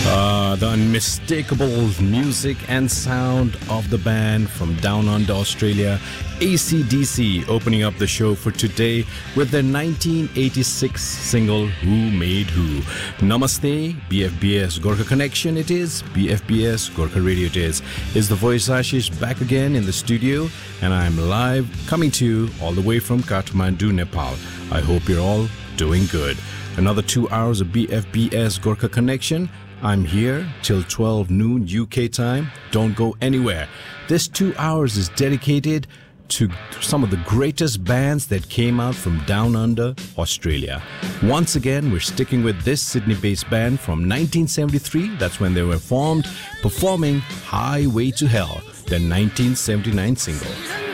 The unmistakable music and sound of the band from down under Australia, AC/DC, opening up the show for today with their 1986 single Who Made Who. Namaste, BFBS Gorkha Connection it is, BFBS Gorkha Radio it is. Is the voice Ashish back again in the studio, and I'm live coming to you all the way from Kathmandu, Nepal. I hope you're all doing good. Another 2 hours of BFBS Gorkha Connection. I'm here till 12 noon UK time. Don't go anywhere. This 2 hours is dedicated to some of the greatest bands that came out from down under Australia. Once again, we're sticking with this Sydney-based band from 1973. That's when they were formed, performing Highway to Hell, their 1979 single.